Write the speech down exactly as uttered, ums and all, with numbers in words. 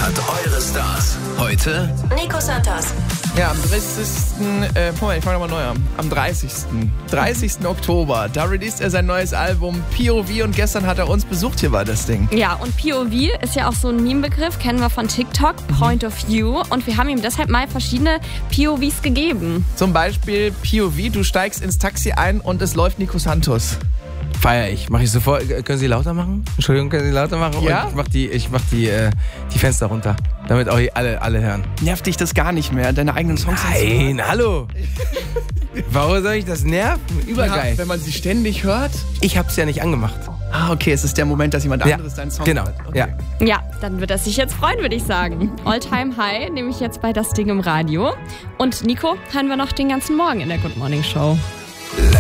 hat eure Stars. Heute Nico Santos. Ja, am dreißigsten Äh, Moment, ich fange nochmal neu an. Am dreißigsten dreißigsten Oktober, da released er sein neues Album P O V und gestern hat er uns besucht. Hier war das Ding. Ja, und P O V ist ja auch so ein Meme-Begriff, kennen wir von TikTok, Point of View. Und wir haben ihm deshalb mal verschiedene P O Vs gegeben. Zum Beispiel P O V, du steigst ins Taxi ein und es läuft Nico Santos. Feier ich. Mach ich sofort. Können Sie lauter machen? Entschuldigung, können Sie lauter machen? Ja? Und ich mach die, ich mach die, äh, die Fenster runter, damit auch alle, alle hören. Nervt dich das gar nicht mehr, deine eigenen Songs? Nein, hallo. Warum soll ich das nerven? Übergeil. Ja, wenn man sie ständig hört. Ich hab's ja nicht angemacht. Ah, okay, es ist der Moment, dass jemand Ja, anderes deinen Song genau. hört. Okay. Ja. Ja, dann wird er sich jetzt freuen, würde ich sagen. All Time High nehme ich jetzt bei Das Ding im Radio. Und Nico hören wir noch den ganzen Morgen in der Good Morning Show.